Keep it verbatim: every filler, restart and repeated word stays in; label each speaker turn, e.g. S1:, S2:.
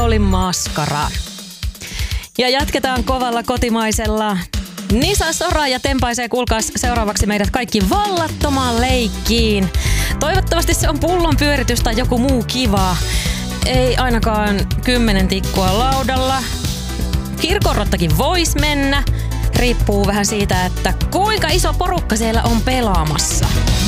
S1: Paulin maskaraan. Ja jatketaan kovalla kotimaisella. Nisa Sora ja tempaisee kuulkaas seuraavaksi meidät kaikki vallattomaan leikkiin. Toivottavasti se on pullon pyöritys tai joku muu kiva. Ei ainakaan kymmenen tikkua laudalla. Kirkonrottakin vois mennä. Riippuu vähän siitä, että kuinka iso porukka siellä on pelaamassa.